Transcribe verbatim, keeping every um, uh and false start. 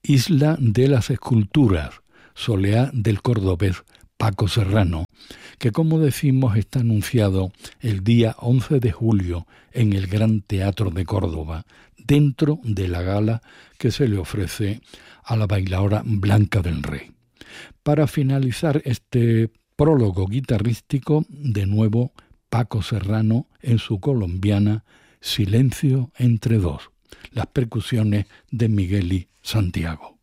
Isla de las Esculturas, soleá del cordobés Paco Serrano, que como decimos está anunciado el día once de julio en el Gran Teatro de Córdoba, dentro de la gala que se le ofrece a la bailaora Blanca del Rey. Para finalizar este prólogo guitarrístico, de nuevo Paco Serrano en su colombiana Silencio entre dos, las percusiones de Migueli Santiago.